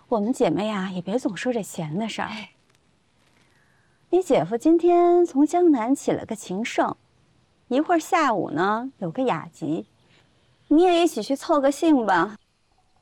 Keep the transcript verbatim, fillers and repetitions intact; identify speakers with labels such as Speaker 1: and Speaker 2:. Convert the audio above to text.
Speaker 1: 我们姐妹呀，也别总说这钱的事儿。你姐夫今天从江南起了个情圣，一会儿下午呢有个雅集，你也一起去凑个兴吧。